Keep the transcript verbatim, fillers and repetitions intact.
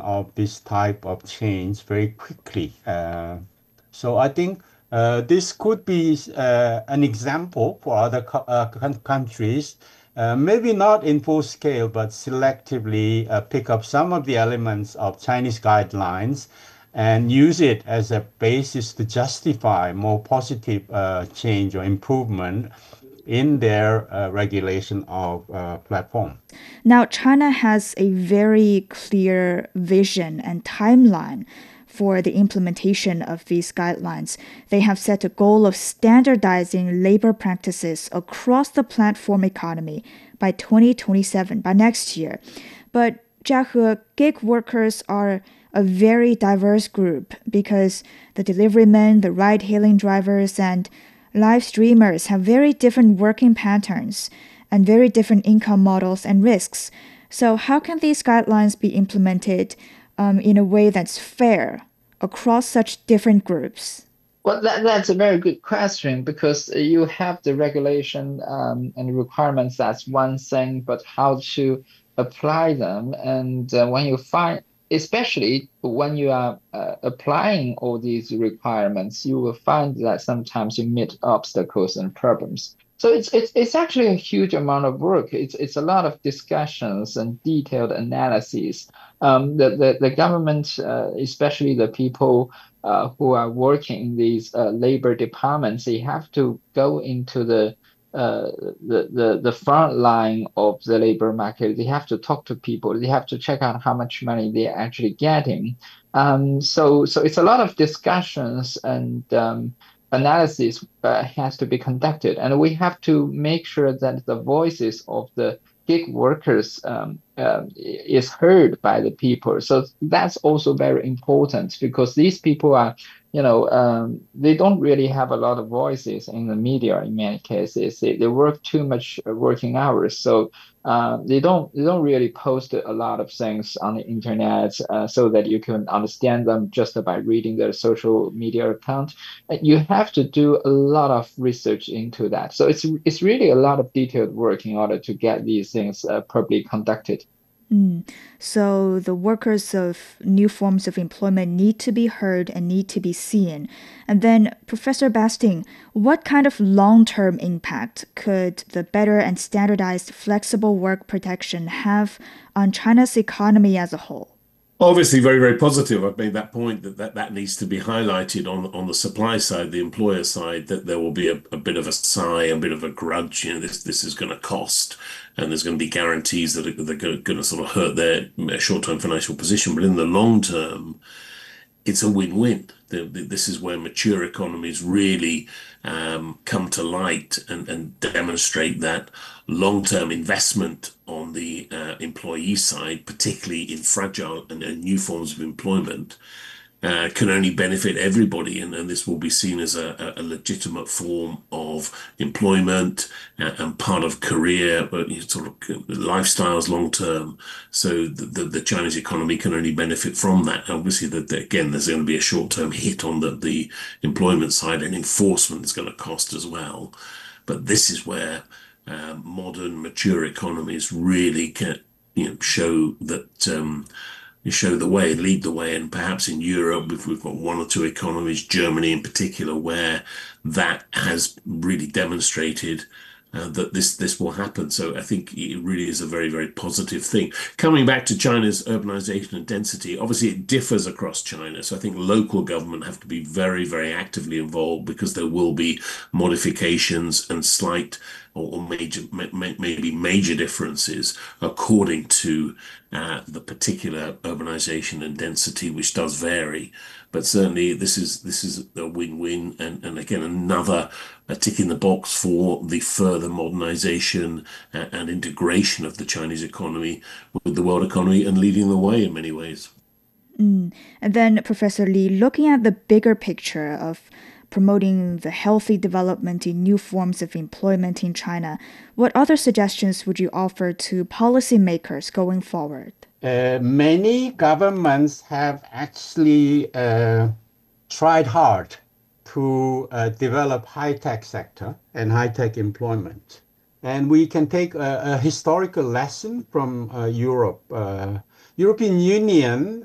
of this type of change very quickly. Uh, so I think uh, this could be uh, an example for other co- uh, coun- countries, uh, maybe not in full scale, but selectively uh, pick up some of the elements of Chinese guidelines and use it as a basis to justify more positive uh, change or improvement in their uh, regulation of uh, platform. Now, China has a very clear vision and timeline for the implementation of these guidelines. They have set a goal of standardizing labor practices across the platform economy by twenty twenty-seven, by next year. But Jiahe, gig workers are a very diverse group because the deliverymen, the ride hailing drivers, and live streamers have very different working patterns and very different income models and risks. So, how can these guidelines be implemented um, in a way that's fair across such different groups? Well, that, that's a very good question because you have the regulation um, and requirements, that's one thing, but how to apply them. And uh, when you find, especially when you are uh, applying all these requirements, you will find that sometimes you meet obstacles and problems. So it's it's it's actually a huge amount of work. It's it's a lot of discussions and detailed analyses. Um, the, the the government, uh, especially the people uh, who are working in these uh, labor departments, they have to go into the uh, the, the the front line of the labor market. They have to talk to people. They have to check out how much money they're actually getting. Um, so so it's a lot of discussions and um, analysis uh, has to be conducted, and we have to make sure that the voices of the gig workers um, uh, is heard by the people. So that's also very important because these people are, you know, um, they don't really have a lot of voices in the media in many cases. They, they work too much uh, working hours. So uh, they don't they don't really post a lot of things on the internet uh, so that you can understand them just by reading their social media account. And you have to do a lot of research into that. So it's it's really a lot of detailed work in order to get these things uh, properly conducted. Mm. So the workers of new forms of employment need to be heard and need to be seen. And then, Professor Basting, what kind of long-term impact could the better and standardized flexible work protection have on China's economy as a whole? Obviously, very, very positive. I've made that point that that, that needs to be highlighted on on the supply side, the employer side, that there will be a, a bit of a sigh, a bit of a grudge. You know, this this is going to cost, and there's going to be guarantees that are, that are going to sort of hurt their short-term financial position. But in the long term, it's a win-win. This is where mature economies really um, come to light and, and demonstrate that long-term investment on the uh, employee side, particularly in fragile and, and new forms of employment, uh, can only benefit everybody, and, and this will be seen as a, a legitimate form of employment uh, and part of career, but sort of lifestyles long term. So the, the, the Chinese economy can only benefit from that. Obviously, that again, there's going to be a short term hit on the, the employment side, and enforcement is going to cost as well. But this is where uh, modern, mature economies really can, you know, show that. Um, you show the way, lead the way, and perhaps in Europe, if we've got one or two economies, Germany in particular, where that has really demonstrated uh, that this this will happen. So I think it really is a very, very positive thing. Coming back to China's urbanization and density, obviously it differs across China. So I think local government have to be very, very actively involved because there will be modifications and slight or, major, maybe major differences according to uh, the particular urbanization and density, which does vary. But certainly, this is this is a win-win, and, and again another a tick in the box for the further modernization and, and integration of the Chinese economy with the world economy and leading the way in many ways. Mm. And then, Professor Li, looking at the bigger picture of promoting the healthy development in new forms of employment in China, what other suggestions would you offer to policymakers going forward? Uh, many governments have actually uh, tried hard to uh, develop high-tech sector and high-tech employment. And we can take a, a historical lesson from uh, Europe. Uh, European Union